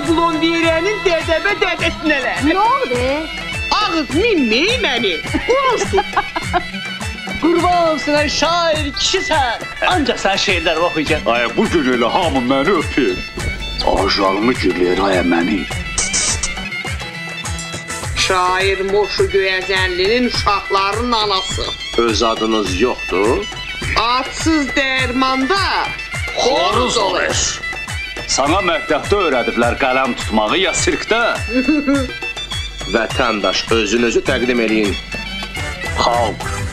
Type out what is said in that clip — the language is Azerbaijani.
Blondierənin dədəbə dədəsinələr. Nə oldu? Ağız minmey məni. Olsun. Qurban olsun ay şair kişisən. Ancaq sən şeirlər oxuyacaksın. Ay bu gün elə hamı məni öpür. Ağaclarımı gülür ay məni. Şair Moşu Göyəzənlinin uşaqlarının anası. Öz adınız yoxdur? Adsız dərmanda xoruz olur. Sana məktəbdə öyrədiblər qələm tutmağı ya sirkdə? Vətəndaş özünüzü təqdim eləyin. Xalq.